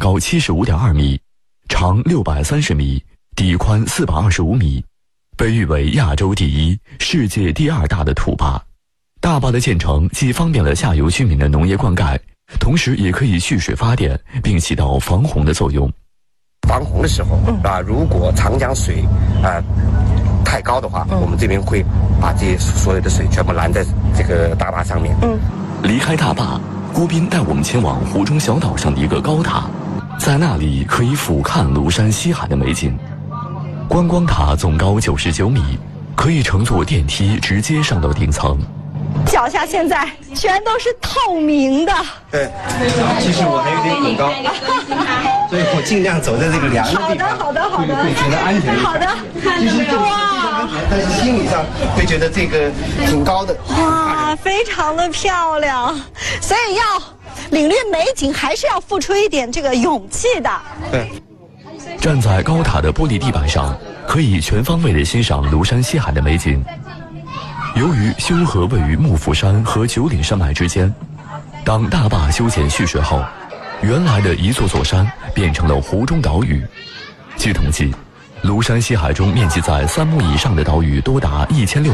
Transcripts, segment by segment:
高75.2米，长630米，底宽425米，被誉为亚洲第一、世界第2大的土坝。大坝的建成既方便了下游居民的农业灌溉，同时也可以蓄水发电，并起到防洪的作用。 防洪的时候如果长江水太高的话，我们这边会把这些所有的水全部拦在这个大坝上面。 离开大坝，郭斌带我们前往湖中小岛上的一个高塔，在那里可以俯瞰庐山西海的美景。观光塔总高99米，可以乘坐电梯直接上到顶层。 脚下现在全都是透明的。 对，其实我还有点恐高，所以我尽量走在这个凉的地方。 好的， 会觉得安全。 好的， 其实这个安全，但是心理上会觉得这个挺高的。 哇，非常的漂亮，所以要领略美景，还是要付出一点这个勇气的。 对。 站在高塔的玻璃地板上，可以全方位地欣赏庐山西海的美景。由于修河位于幕府山和九岭山脉之间，当大坝修建蓄水后，原来的一座座山变成了湖中岛屿。据统计，庐山西海中面积在3亩以上的岛屿多达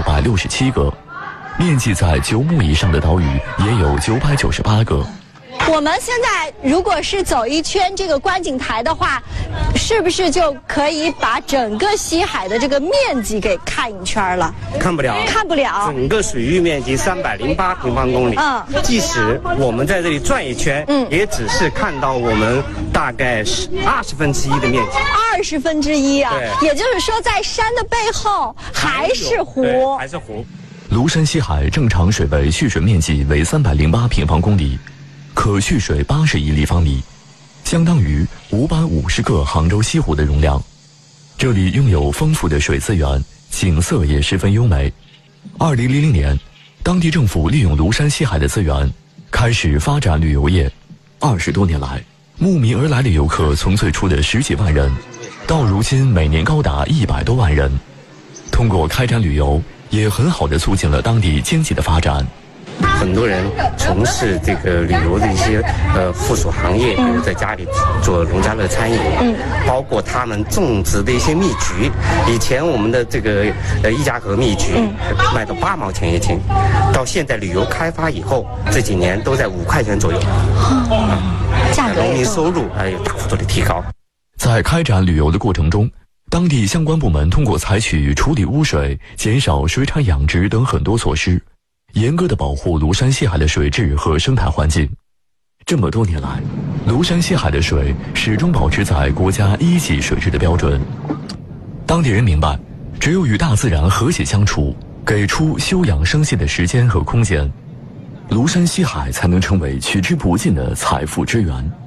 1667个，面积在9亩以上的岛屿也有998个。 我们现在如果是走一圈这个观景台的话，是不是就可以把整个西海的这个面积给看一圈了？ 看不了，整个水域面积308平方公里。即使我们在这里转一圈，也只是看到我们大概是1/20的面积。 1/20啊！也就是说，在山的背后还是湖。 还是湖。 庐山西海正常水位蓄水面积为308平方公里。可蓄水81立方米，相当于550个杭州西湖的容量。这里拥有丰富的水资源，景色也十分优美。2000年，当地政府利用庐山西海的资源，开始发展旅游业。20多年来，慕名而来的游客从最初的10几万人，到如今每年高达100多万人。通过开展旅游，也很好地促进了当地经济的发展。 很多人从事这个旅游的一些附属行业，比如在家里做农家乐餐饮，包括他们种植的一些蜜橘。以前我们的这个一家河蜜橘卖到8毛钱一斤，到现在旅游开发以后，这几年都在5块钱左右。 价格农民收入还有大幅度的提高。 在开展旅游的过程中，当地相关部门通过采取处理污水、减少水产养殖等很多措施，严格的保护庐山西海的水质和生态环境。这么多年来，庐山西海的水始终保持在国家1级水质的标准。当地人明白，只有与大自然和谐相处，给出休养生息的时间和空间，庐山西海才能成为取之不尽的财富之源。